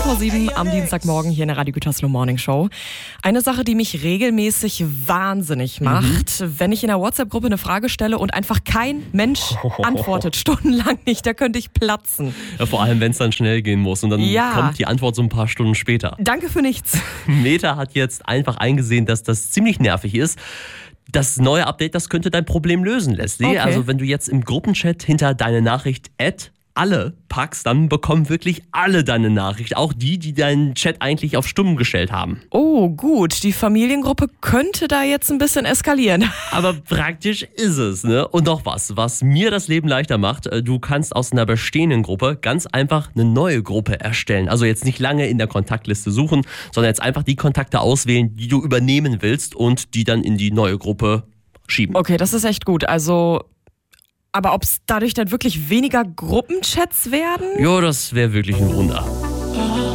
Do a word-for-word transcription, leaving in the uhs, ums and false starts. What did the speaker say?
vor sieben am Dienstagmorgen hier in der Radio Gütersloh Morning Show. Eine Sache, die mich regelmäßig wahnsinnig macht, mhm. wenn ich in der WhatsApp-Gruppe eine Frage stelle und einfach kein Mensch antwortet, stundenlang nicht, da könnte ich platzen. Ja, vor allem, wenn es dann schnell gehen muss und dann ja. kommt die Antwort so ein paar Stunden später. Danke für nichts. Meta hat jetzt einfach eingesehen, dass das ziemlich nervig ist. Das neue Update, das könnte dein Problem lösen, Leslie. Okay. Also wenn du jetzt im Gruppenchat hinter deine Nachricht Add alle packst, dann bekommen wirklich alle deine Nachricht. Auch die, die deinen Chat eigentlich auf stumm gestellt haben. Oh, gut. Die Familiengruppe könnte da jetzt ein bisschen eskalieren. Aber praktisch ist es, ne? Und noch was, was mir das Leben leichter macht. Du kannst aus einer bestehenden Gruppe ganz einfach eine neue Gruppe erstellen. Also jetzt nicht lange in der Kontaktliste suchen, sondern jetzt einfach die Kontakte auswählen, die du übernehmen willst und die dann in die neue Gruppe schieben. Okay, das ist echt gut. Also... Aber ob es dadurch dann wirklich weniger Gruppenchats werden? Ja, das wäre wirklich ein Wunder.